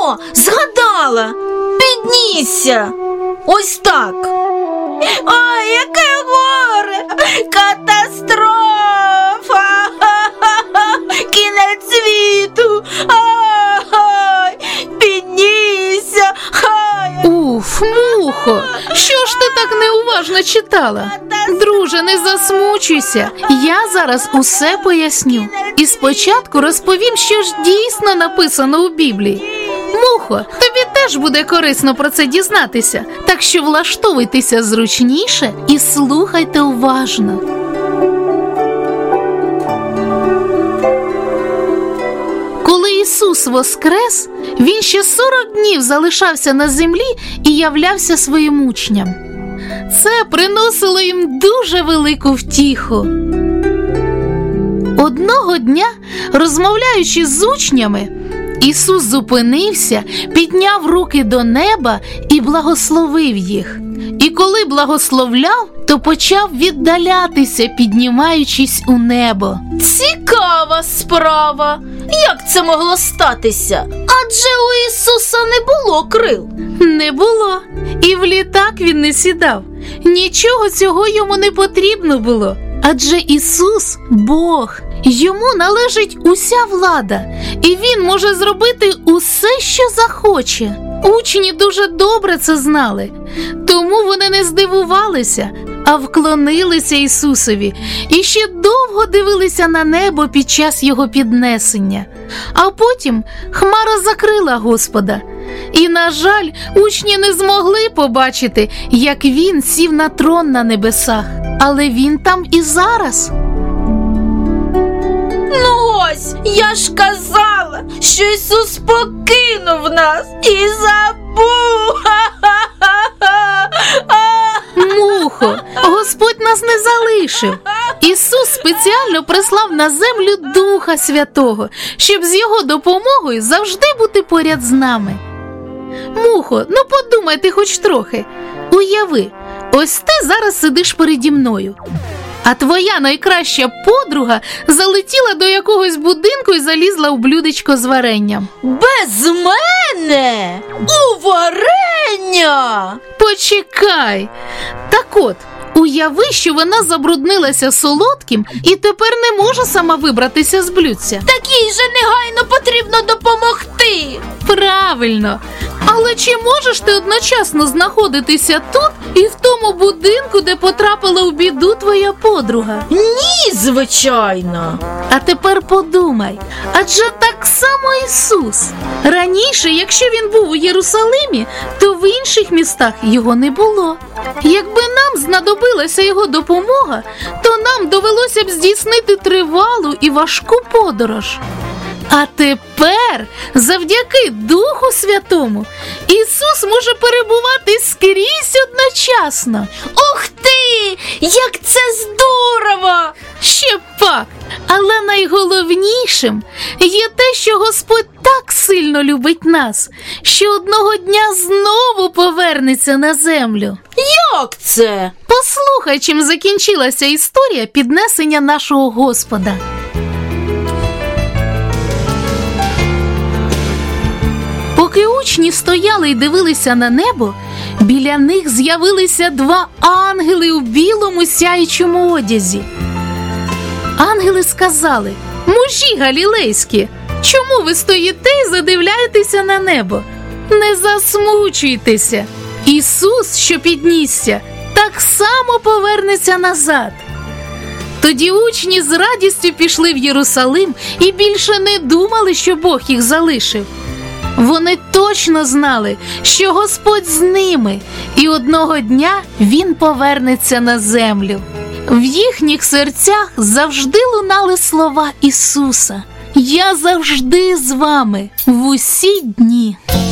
О, згадала! Піднісся! Ось так! Ой, яке горе! Катастрофа! Кінець світу! Ой, піднісся! Уф, Мухо, що ж ти так неуважно читала? Друже, не засмучуйся, я зараз усе поясню. І спочатку розповім, що ж дійсно написано у Біблії. Мухо, тобі теж буде корисно про це дізнатися, так що влаштовуйтеся зручніше і слухайте уважно. Коли Ісус воскрес, Він ще 40 днів залишався на землі і являвся своїм учням. Це приносило їм дуже велику втіху. Одного дня, розмовляючи з учнями, Ісус зупинився, підняв руки до неба і благословив їх. І коли благословляв, то почав віддалятися, піднімаючись у небо. Цікава справа! Як це могло статися? Адже у Ісуса не було крил. Не було. І в літак Він не сідав. Нічого цього йому не потрібно було. Адже Ісус – Бог. Йому належить уся влада. І Він може зробити усе, що захоче. Учні дуже добре це знали. Тому вони не здивувалися, а вклонилися Ісусові і ще довго дивилися на небо під час Його піднесення. А потім хмара закрила Господа. І, на жаль, учні не змогли побачити, як Він сів на трон на небесах. Але Він там і зараз. Ну ось, я ж казала, що Ісус покинув нас і забув. Мухо, Господь нас не залишив. Ісус спеціально прислав на землю Духа Святого, щоб з Його допомогою завжди бути поряд з нами. Мухо, ну подумай ти хоч трохи. Уяви, ось ти зараз сидиш переді мною, а твоя найкраща подруга залетіла до якогось будинку і залізла у блюдечко з варенням. Без мене? У варення? Почекай. Так от, уяви, що вона забруднилася солодким і тепер не може сама вибратися з блюдця. Так їй же негайно потрібно допомогти. Правильно. Але чи можеш ти одночасно знаходитися тут і в тому будинку, де потрапила у біду твоя подруга? Ні, звичайно. А тепер подумай, адже так само Ісус. Раніше, якщо Він був у Єрусалимі, то в інших містах Його не було. Якби нам знадобилася Його допомога, то нам довелося б здійснити тривалу і важку подорож. А тепер, завдяки Духу Святому, Ісус може перебувати скрізь одночасно. Ух ти! Як це здорово! Ще пак! Але найголовнішим є те, що Господь так сильно любить нас, що одного дня знову повернеться на землю. Як це? Послухай, чим закінчилася історія піднесення нашого Господа. Поки учні стояли і дивилися на небо, біля них з'явилися 2 ангели у білому сяючому одязі. Ангели сказали: «Мужі галілейські, чому ви стоїте і задивляєтеся на небо? Не засмучуйтеся! Ісус, що піднісся, так само повернеться назад». Тоді учні з радістю пішли в Єрусалим і більше не думали, що Бог їх залишив. Вони точно знали, що Господь з ними, і одного дня Він повернеться на землю. В їхніх серцях завжди лунали слова Ісуса: «Я завжди з вами в усі дні».